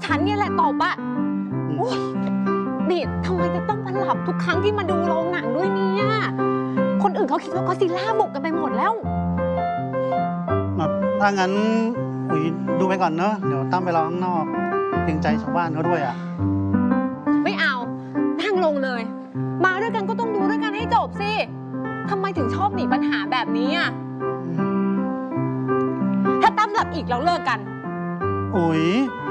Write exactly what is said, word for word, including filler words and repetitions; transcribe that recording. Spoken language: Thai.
ฉันเนี่ยแหละตบอะโอ๊ยนี่ทำไมจะต้องมาหลับทุกครั้งที่มาดูโรงหนังด้วยเนี่ยคนอื่นเขาคิดว่าก็ซิล่าบุกกันไปหมดแล้วถ้างั้นอุ๋ยดูไปก่อนเนอะเดี๋ยวตั้มไปรอข้างนอกเกรงใจชาวบ้านเขาด้วยอ่ะไม่เอานั่งลงเลยมาด้วยกันก็ต้องดูด้วยกันให้จบสิทำไมถึงชอบหนีปัญหาแบบนี้อ่ะถ้าตั้มหลับอีกเราเลิกกันอุ๋ย